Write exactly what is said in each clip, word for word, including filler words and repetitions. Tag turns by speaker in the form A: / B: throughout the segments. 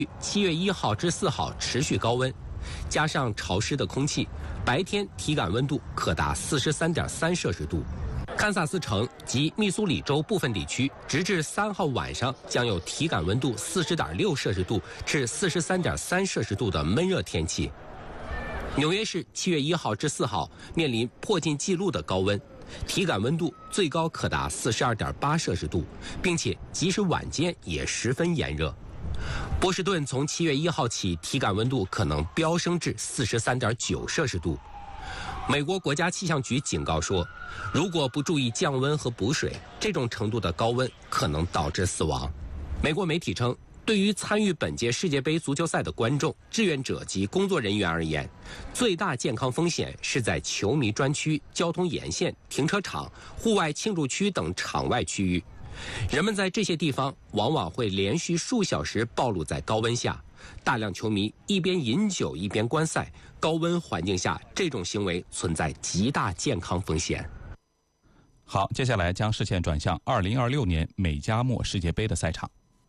A: 七月一号至四号持续高温，加上潮湿的空气，白天体感温度可达四十三点三摄氏度。堪萨斯城及密苏里州部分地区，直至三号晚上将有体感温度四十点六摄氏度至四十三点三摄氏度的闷热天气。纽约市七月一号至四号面临破纪纪录的高温，体感温度最高可达四十二点八摄氏度，并且即使晚间也十分炎热。波士顿从七月一号起，体感温度可能飙升至四十三点九摄氏度。美国国家气象局警告说，如果不注意降温和补水，这种程度的高温可能导致死亡。美国媒体称，对于参与本届世界杯足球赛的观众、志愿者及工作人员而言，最大健康风险是在球迷专区、交通沿线、停车场、户外庆祝区等场外区域。人们在这些地方往往会连续数小时暴露在高温下，大量球迷一边饮酒一边观赛，高温环境下这种行为存在极大健康风险。
B: 好，接下来将视线转向二零二六年美加墨世界杯的赛场。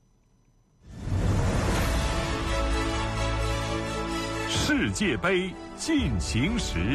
C: 世界杯进行时。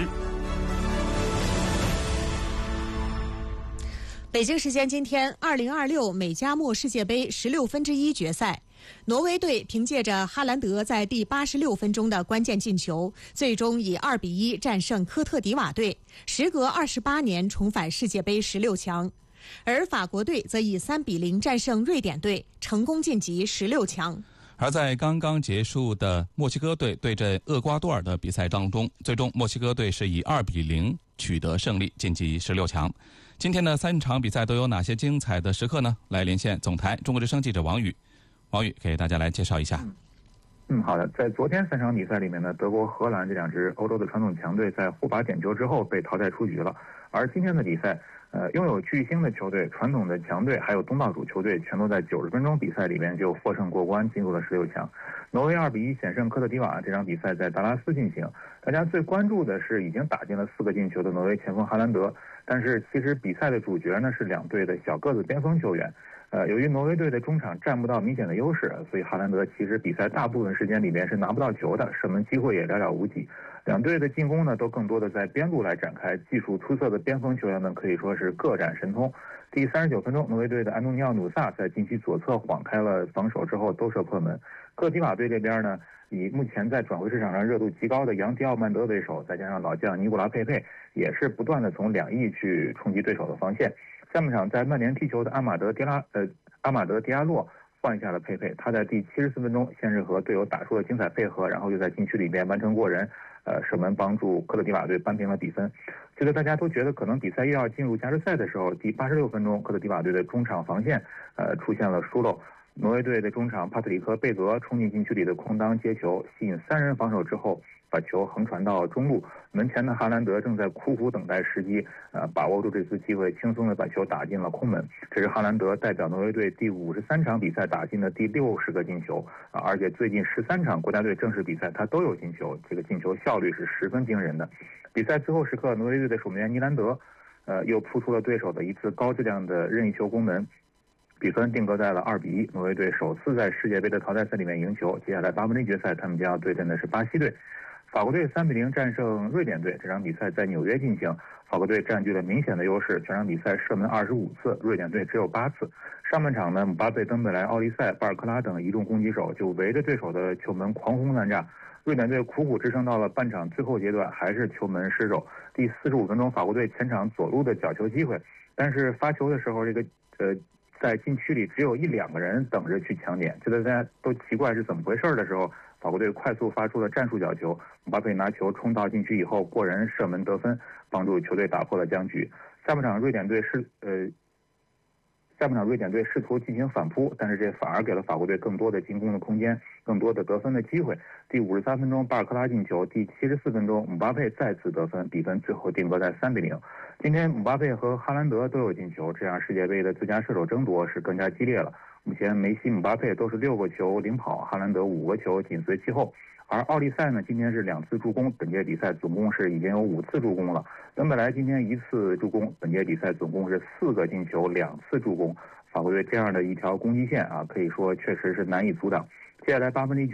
D: 北京时间今天，二零二六美加墨世界杯十六分之一决赛，挪威队凭借着哈兰德在第八十六分钟的关键进球，最终以二比一战胜科特迪瓦队，时隔二十八年重返世界杯十六强。而法国队则以三比零战胜瑞典队，成功晋级十六强。
B: 而在刚刚结束的墨西哥队对阵厄瓜多尔的比赛当中，最终墨西哥队是以二比零取得胜利，晋级十六强。今天的三场比赛都有哪些精彩的时刻呢？来连线总台中国之声记者王宇，王宇给大家来介绍一下。
E: 嗯，好的。在昨天三场比赛里面呢，德国、荷兰这两支欧洲的传统强队在互罚点球之后被淘汰出局了。而今天的比赛，呃，拥有巨星的球队、传统的强队，还有东道主球队，全都在九十分钟比赛里面就获胜过关，进入了十六强。挪威二比一险胜科特迪瓦，这场比赛在达拉斯进行。大家最关注的是已经打进了四个进球的挪威前锋哈兰德，但是其实比赛的主角呢是两队的小个子边锋球员。呃，由于挪威队的中场占不到明显的优势，所以哈兰德其实比赛大部分时间里面是拿不到球的，射门机会也寥寥无几。两队的进攻呢，都更多的在边路来展开，技术出色的边锋球员们可以说是各展神通。第三十九分钟，挪威队的安东尼奥努萨在禁区左侧晃开了防守之后兜射破门。科特迪瓦队这边呢，以目前在转会市场上热度极高的扬迪奥曼德为首，再加上老将尼古拉佩佩，也是不断的从两翼去冲击对手的防线。下半场在曼联踢球的阿马德迪拉呃阿马德迪亚洛换下了佩佩，他在第七十四分钟先是和队友打出了精彩配合，然后又在禁区里面完成过人，呃射门帮助科特迪瓦队扳平了比分。就在大家都觉得可能比赛又要进入加时赛的时候，第八十六分钟科特迪瓦队的中场防线呃出现了疏漏，挪威队的中场帕特里克贝格冲进禁区里的空当接球，吸引三人防守之后把球横传到中路，门前的哈兰德正在苦苦等待时机，呃，把握住这次机会，轻松的把球打进了空门。这是哈兰德代表挪威队第五十三场比赛打进的第六十个进球，啊，而且最近十三场国家队正式比赛他都有进球，这个进球效率是十分惊人的。比赛最后时刻，挪威队的守门员尼兰德，呃，又扑出了对手的一次高质量的任意球攻门。比分定格在了二比一，挪威队首次在世界杯的淘汰赛里面赢球。接下来八分之一决赛，他们将要对阵的是巴西队。法国队三比零战胜瑞典队，这场比赛在纽约进行，法国队占据了明显的优势，全场比赛射门二十五次，瑞典队只有八次。上半场呢，姆巴佩、登贝莱、奥利塞、巴尔克拉等一众攻击手就围着对手的球门狂轰滥炸。瑞典队苦苦支撑到了半场最后阶段，还是球门失守。第四十五分钟，法国队前场左路的角球机会，但是发球的时候，这个呃。在禁区里只有一两个人等着去抢点，就在大家都奇怪是怎么回事的时候，法国队快速发出了战术角球，姆巴佩拿球冲到禁区以后过人射门得分，帮助球队打破了僵局。下半场瑞典队是呃，下半场瑞典队试图进行反扑，但是这反而给了法国队更多的进攻的空间，更多的得分的机会。第五十三分钟巴尔克拉进球，第七十四分钟姆巴佩再次得分，比分最后定格在三比零。今天姆巴佩和哈兰德都有进球，这样世界杯的最佳射手争夺是更加激烈了。目前梅西、姆巴佩都是六个球领跑，哈兰德五个球紧随其后。而奥利塞呢，今天是两次助攻，本届比赛总共是已经有五次助攻了。登贝莱今天一次助攻，本届比赛总共是四个进球，两次助攻。法国队这样的一条攻击线啊，可以说确实是难以阻挡。接下来八分之一